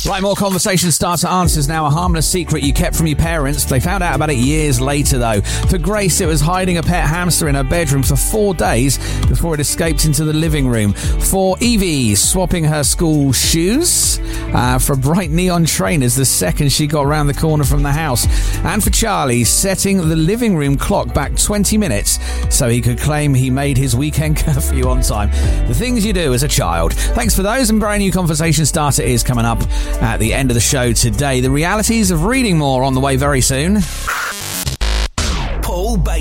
Right, more conversation starter answers now. A harmless secret you kept from your parents. They found out about it years later, though. For Grace, it was hiding a pet hamster in her bedroom for 4 days before it escaped into the living room. For Evie, swapping her school shoes for bright neon trainers the second she got around the corner from the house. And for Charlie, setting the living room clock back 20 minutes so he could claim he made his weekend curfew on time. The things you do as a child. Thanks for those, and brand new conversation starter is coming up at the end of the show today. The realities of reading more on the way very soon. Paul Baker.